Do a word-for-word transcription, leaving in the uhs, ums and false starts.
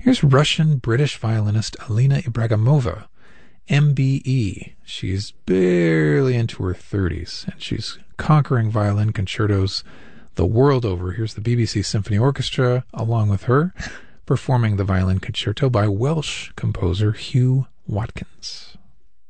Here's Russian-British violinist Alina Ibragimova, M B E. She's barely into her thirties, and she's conquering violin concertos the world over. Here's the B B C Symphony Orchestra, along with her, performing the violin concerto by Welsh composer Hugh Watkins.